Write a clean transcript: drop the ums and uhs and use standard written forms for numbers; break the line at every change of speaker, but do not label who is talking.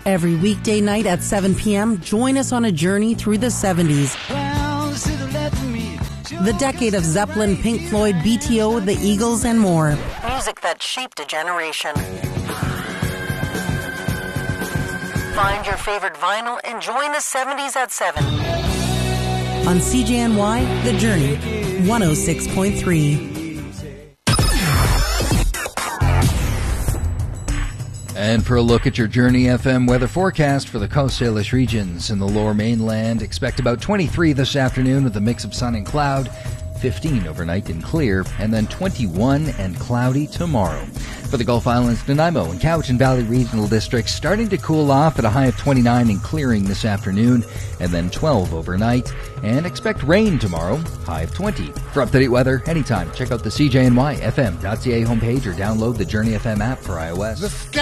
Every weekday night at 7 p.m., join us on a journey through the 70s. The decade of Zeppelin, Pink Floyd, BTO, the Eagles, and more. Music that shaped a generation. Find your favorite vinyl and join the 70s at 7. On CJNY, The Journey, 106.3.
And for a look at your Journey FM weather forecast for the Coast Salish regions in the Lower Mainland, expect about 23 this afternoon with a mix of sun and cloud, 15 overnight and clear, and then 21 and cloudy tomorrow. For the Gulf Islands, Nanaimo and Cowichan Valley regional districts starting to cool off at a high of 29 and clearing this afternoon, and then 12 overnight, and expect rain tomorrow, high of 20. For up-to-date weather anytime, check out the CJNY FM.ca homepage or download the Journey FM app for iOS.